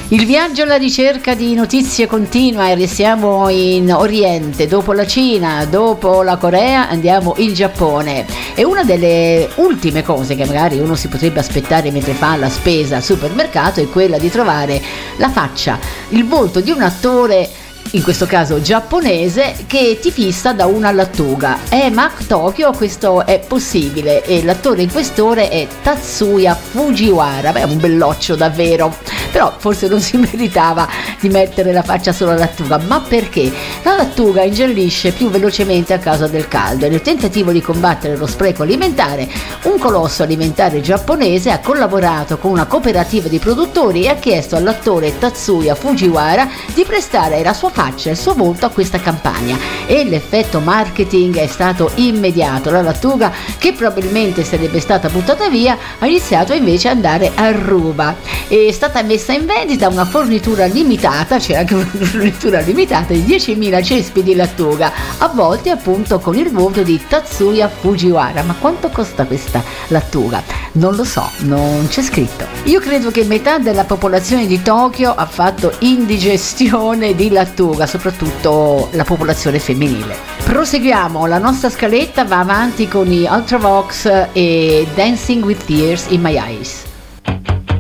Il viaggio alla ricerca di notizie continua e restiamo in Oriente. Dopo la Cina, dopo la Corea, andiamo in Giappone. E una delle ultime cose che magari uno si potrebbe aspettare mentre fa la spesa al supermercato è quella di trovare la faccia, il volto di un attore, in questo caso giapponese, che ti fissa da una lattuga. Ma a Tokyo questo è possibile e l'attore in questione è Tatsuya Fujiwara. Beh, è un belloccio davvero, però forse non si meritava di mettere la faccia solo alla lattuga. Ma perché? La lattuga ingellisce più velocemente a causa del caldo e nel tentativo di combattere lo spreco alimentare, un colosso alimentare giapponese ha collaborato con una cooperativa di produttori e ha chiesto all'attore Tatsuya Fujiwara di prestare la sua faccia e il suo volto a questa campagna, e l'effetto marketing è stato immediato. La lattuga, che probabilmente sarebbe stata buttata via, ha iniziato invece ad andare a ruba. È stata messa in vendita una fornitura limitata, c'è anche una fornitura limitata di 10.000 cespi di lattuga, avvolti appunto con il volto di Tatsuya Fujiwara. Ma quanto costa questa lattuga? Non lo so, non c'è scritto. Io credo che metà della popolazione di Tokyo ha fatto indigestione di lattuga, soprattutto la popolazione femminile. Proseguiamo, la nostra scaletta va avanti con i Ultravox e Dancing with Tears in My Eyes.